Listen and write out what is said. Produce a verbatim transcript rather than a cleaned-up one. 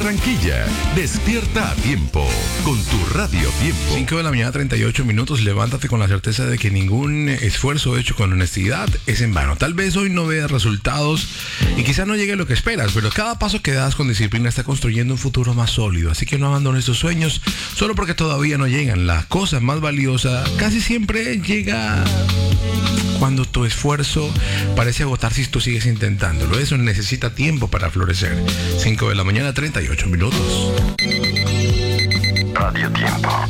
Barranquilla. Despierta a tiempo con tu Radio Tiempo. cinco de la mañana, treinta y ocho minutos. Levántate con la certeza de que ningún esfuerzo hecho con honestidad es en vano. Tal vez hoy no veas resultados y quizás no llegue a lo que esperas, pero cada paso que das con disciplina está construyendo un futuro más sólido. Así que no abandones tus sueños solo porque todavía no llegan. La cosa más valiosa casi siempre llega cuando tu esfuerzo parece agotar si tú sigues intentándolo. Eso necesita tiempo para florecer. cinco de la mañana, treinta y ocho minutos. Radio Tiempo.